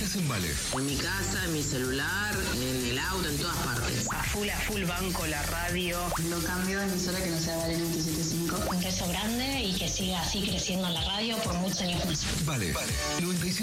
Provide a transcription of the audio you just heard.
estás en Vale. En mi casa, en mi celular, en el auto, en todas partes. A full banco la radio. No cambio de emisora que no sea Vale 97.5. Un beso grande y que siga así creciendo la radio por muchos años más. Vale. 97.